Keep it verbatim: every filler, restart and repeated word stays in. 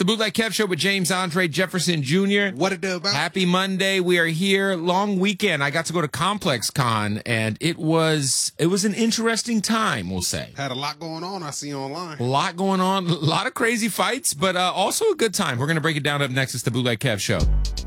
Bootleg Kev Show with James Andre Jefferson Junior What it do about? Happy Monday. We are here. Long weekend. I got to go to Complex Con, and it was it was an interesting time, we'll say. Had a lot going on, I see online. A lot going on. A lot of crazy fights, but uh, also a good time. We're going to break it down up next. It's the Bootleg Kev Show.